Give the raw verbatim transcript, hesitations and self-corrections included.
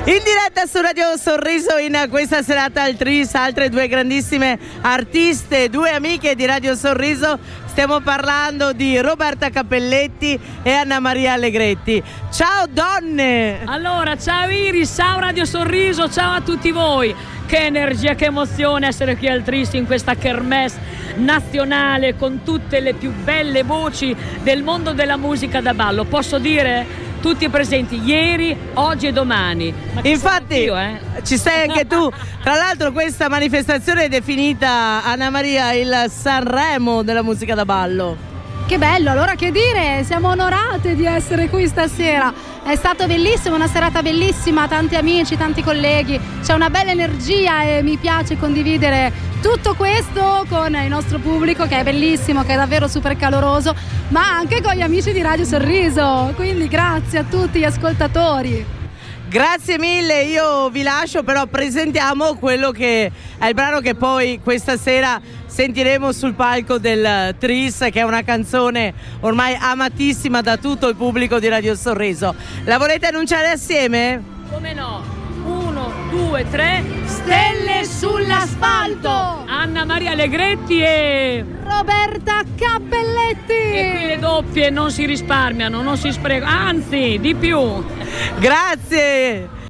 In diretta su Radio Sorriso in questa serata al Tris, altre due grandissime artiste, due amiche di Radio Sorriso. Stiamo parlando di Roberta Cappelletti e Anna Maria Allegretti. Ciao donne! Allora, ciao Iris, ciao Radio Sorriso, ciao a tutti voi. Che energia, che emozione essere qui al Tris in questa kermesse nazionale con tutte le più belle voci del mondo della musica da ballo. Posso dire? Tutti presenti ieri, oggi e domani. Ma infatti io, eh? ci sei anche tu. Tra l'altro questa manifestazione è definita, Anna Maria, il Sanremo della musica da ballo. Che bello, allora che dire, siamo onorate di essere qui stasera. È stato bellissimo, una serata bellissima, tanti amici, tanti colleghi, c'è una bella energia e mi piace condividere tutto questo con il nostro pubblico che è bellissimo, che è davvero super caloroso, ma anche con gli amici di Radio Sorriso, quindi grazie a tutti gli ascoltatori. Grazie mille, io vi lascio, però presentiamo quello che è il brano che poi questa sera sentiremo sul palco del Tris, che è una canzone ormai amatissima da tutto il pubblico di Radio Sorriso. La volete annunciare assieme? Come no? Uno, due, tre. Stelle sull'asfalto! Anna Maria Allegretti e Roberta Cappelletti! E qui le doppie non si risparmiano, non si sprecano, anzi, di più. Grazie!